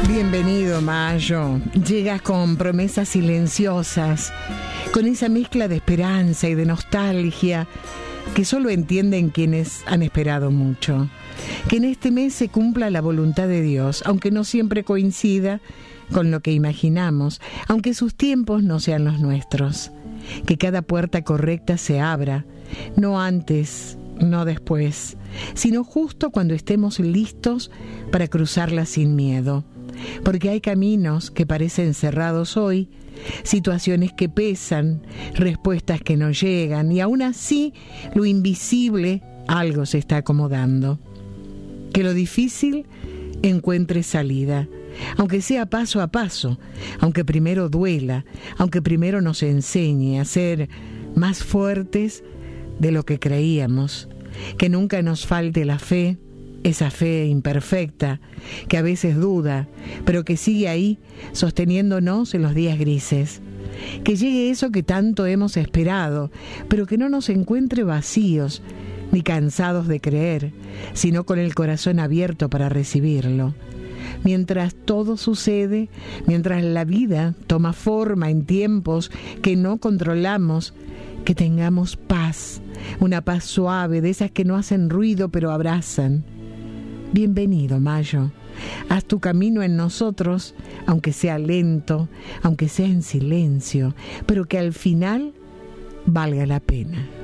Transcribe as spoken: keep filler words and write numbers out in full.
Bienvenido, Mayo. Llegas con promesas silenciosas, con esa mezcla de esperanza y de nostalgia que solo entienden quienes han esperado mucho. Que en este mes se cumpla la voluntad de Dios, aunque no siempre coincida con lo que imaginamos, aunque sus tiempos no sean los nuestros. Que cada puerta correcta se abra, no antes, no después, sino justo cuando estemos listos para cruzarla sin miedo. Porque hay caminos que parecen cerrados hoy, situaciones que pesan, respuestas que no llegan, y aún así lo invisible algo se está acomodando. Que lo difícil encuentre salida, aunque sea paso a paso, aunque primero duela, aunque primero nos enseñe a ser más fuertes de lo que creíamos. Que nunca nos falte la fe, esa fe imperfecta, que a veces duda, pero que sigue ahí, sosteniéndonos en los días grises. Que llegue eso que tanto hemos esperado, pero que no nos encuentre vacíos, ni cansados de creer, sino con el corazón abierto para recibirlo. Mientras todo sucede, mientras la vida toma forma en tiempos que no controlamos, que tengamos paz, una paz suave, de esas que no hacen ruido pero abrazan. Bienvenido, Mayo. Haz tu camino en nosotros, aunque sea lento, aunque sea en silencio, pero que al final valga la pena.